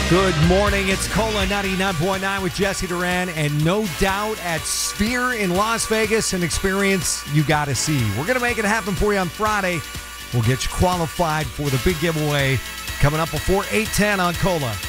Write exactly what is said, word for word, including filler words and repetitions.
Good morning. It's Cola ninety-nine point nine with Jesse Duran, and no doubt at Sphere in Las Vegas, an experience you got to see. We're going to make it happen for you on Friday. We'll get you qualified for the big giveaway coming up before eight ten on Cola.